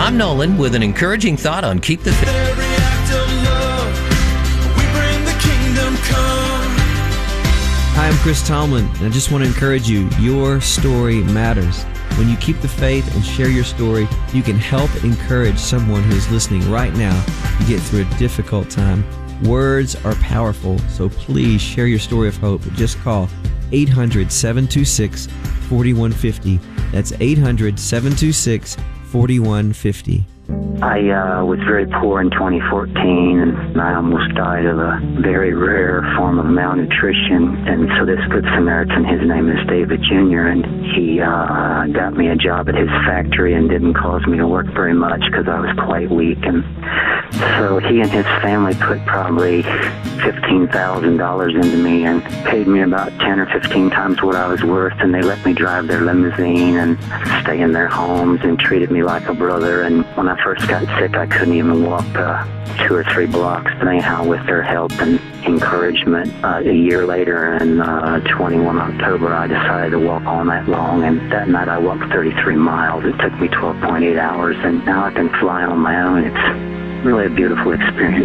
I'm Nolan with an encouraging thought on Keep the Faith. Every act of love, we bring the kingdom come. Hi, I'm Chris Tomlin, and I just want to encourage you. Your story matters. When you keep the faith and share your story, you can help encourage someone who is listening right now to get through a difficult time. Words are powerful, so please share your story of hope. Just call 800-726-4150. That's 800-726-4150. I was very poor in 2014, and I almost died of a very rare form of malnutrition. And so this Good Samaritan, his name is David Jr., and he got me a job at his factory and didn't cause me to work very much because I was quite weak. And so he and his family put probably $15,000 into me and paid me about 10 or 15 times what I was worth, and they let me drive their limousine and stay in their homes and treated me like a brother. And when I first got sick, I couldn't even walk 2 or 3 blocks. But anyhow, with their help and encouragement, a year later, in 21 October, I decided to walk all night long, and that night I walked 33 miles. It took me 12.8 hours, and now I can fly on my own. It's really a beautiful experience.